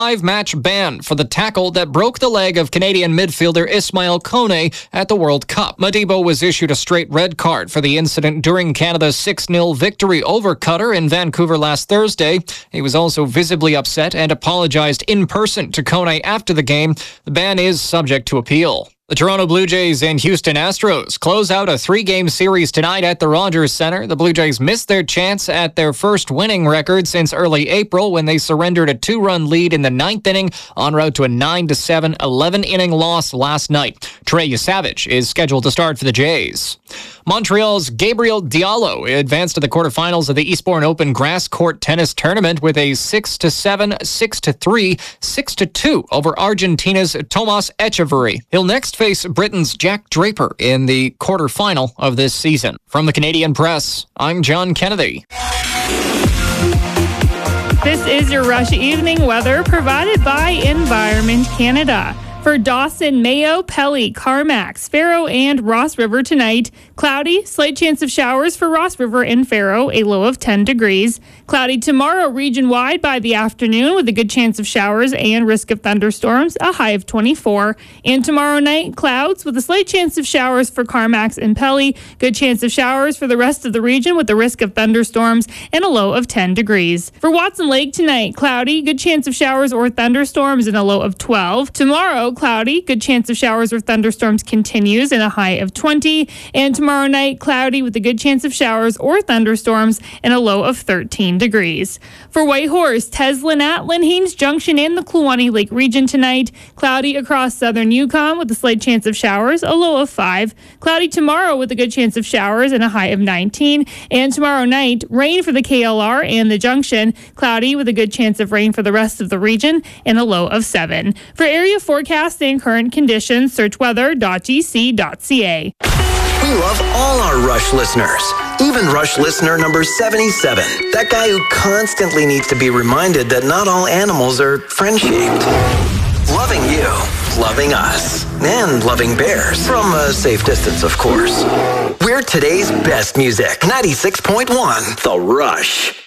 5-match ban for the tackle that broke the leg of Canadian midfielder Ismail Kone at the World Cup. Modibo was issued a straight red card for the incident during Canada's 6-0 victory over Qatar in Vancouver last Thursday. He was also visibly upset and apologized in person to Kone after the game. The ban is subject to appeal. The Toronto Blue Jays and Houston Astros close out a 3-game series tonight at the Rogers Centre. The Blue Jays missed their chance at their first winning record since early April when they surrendered a 2-run lead in the 9th inning en route to a 9-7 11-inning loss last night. Trey Yesavage is scheduled to start for the Jays. Montreal's Gabriel Diallo advanced to the quarterfinals of the Eastbourne Open Grass Court Tennis Tournament with a 6-7, 6-3, 6-2 over Argentina's Tomas Echeverry. He'll next face Britain's Jack Draper in the quarterfinal of this season. From the Canadian Press, I'm John Kennedy. This is your Rush Evening weather provided by Environment Canada. For Dawson, Mayo, Pelly, Carmack, Faro, and Ross River tonight, cloudy, slight chance of showers for Ross River and Faro, a low of 10 degrees. Cloudy tomorrow region-wide by the afternoon with a good chance of showers and risk of thunderstorms, a high of 24. And tomorrow night, clouds with a slight chance of showers for Carmack and Pelly, good chance of showers for the rest of the region with a risk of thunderstorms and a low of 10 degrees. For Watson Lake tonight, cloudy, good chance of showers or thunderstorms and a low of 12. Tomorrow, cloudy, good chance of showers or thunderstorms continues and a high of 20. And tomorrow night, cloudy with a good chance of showers or thunderstorms and a low of 13 degrees. For Whitehorse, Teslin at Haines Junction and the Kluwani Lake region tonight, cloudy across southern Yukon with a slight chance of showers, a low of 5. Cloudy tomorrow with a good chance of showers and a high of 19. And tomorrow night, rain for the KLR and the Junction, cloudy with a good chance of rain for the rest of the region and a low of 7. For area forecast and current conditions, search weather.gc.ca. We love all our Rush listeners, even Rush listener number 77, that guy who constantly needs to be reminded that not all animals are friend-shaped. Loving you, loving us, and loving bears, from a safe distance, of course. We're today's best music, 96.1 The Rush.